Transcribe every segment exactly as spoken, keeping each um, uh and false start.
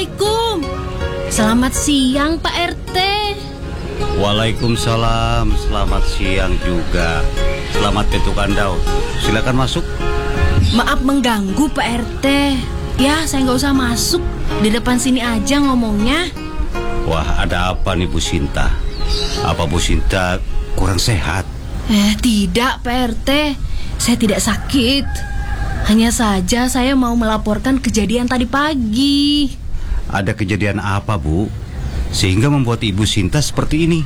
Assalamualaikum. Selamat siang Pak R T. Waalaikumsalam, selamat siang juga. Selamat tentukan daun. Silakan masuk. Maaf mengganggu Pak R T. Ya, saya nggak usah masuk. Di depan sini aja ngomongnya. Wah, ada apa nih Bu Sinta? Apa Bu Sinta kurang sehat? Eh, tidak Pak R T. Saya tidak sakit. Hanya saja saya mau melaporkan kejadian tadi pagi. Ada kejadian apa Bu? Sehingga membuat Ibu Sinta seperti ini.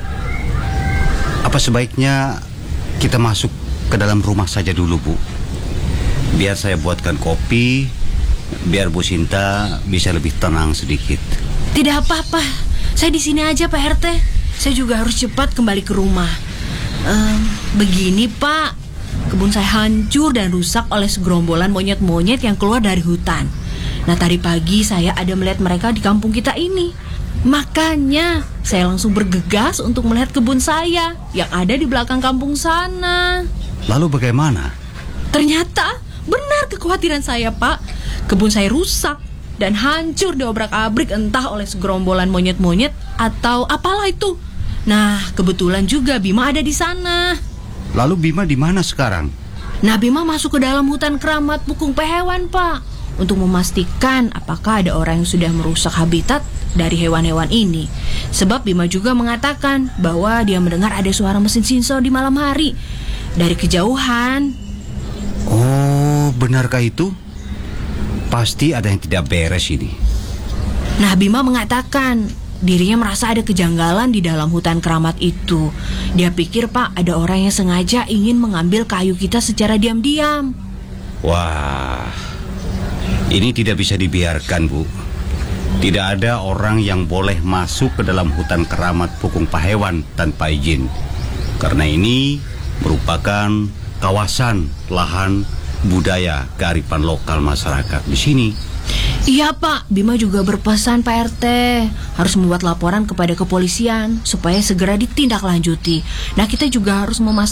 Apa sebaiknya kita masuk ke dalam rumah saja dulu Bu? Biar saya buatkan kopi, biar Bu Sinta bisa lebih tenang sedikit. Tidak apa-apa. Saya di sini aja Pak R T. Saya juga harus cepat kembali ke rumah. Ehm, begini Pak, kebun saya hancur dan rusak oleh segerombolan monyet-monyet yang keluar dari hutan. Nah, tadi pagi saya ada melihat mereka di kampung kita ini. Makanya saya langsung bergegas untuk melihat kebun saya yang ada di belakang kampung sana. Lalu bagaimana? Ternyata benar kekhawatiran saya Pak. Kebun saya rusak dan hancur diobrak-abrik entah oleh segerombolan monyet-monyet atau apalah itu. Nah, kebetulan juga Bima ada di sana. Lalu Bima di mana sekarang? Nah, Bima masuk ke dalam hutan keramat Pukung Pahewan, Pak, untuk memastikan apakah ada orang yang sudah merusak habitat dari hewan-hewan ini. Sebab Bima juga mengatakan bahwa dia mendengar ada suara mesin sinso di malam hari dari kejauhan. Oh, benarkah itu? Pasti ada yang tidak beres ini. Nah, Bima mengatakan dirinya merasa ada kejanggalan di dalam hutan keramat itu. Dia pikir Pak, ada orang yang sengaja ingin mengambil kayu kita secara diam-diam. Wah, ini tidak bisa dibiarkan Bu. Tidak ada orang yang boleh masuk ke dalam hutan keramat Pukung Pahewan tanpa izin. Karena ini merupakan kawasan lahan budaya kearifan lokal masyarakat di sini. Iya Pak, Bima juga berpesan Pak R T harus membuat laporan kepada kepolisian supaya segera ditindaklanjuti. Nah, kita juga harus memastikan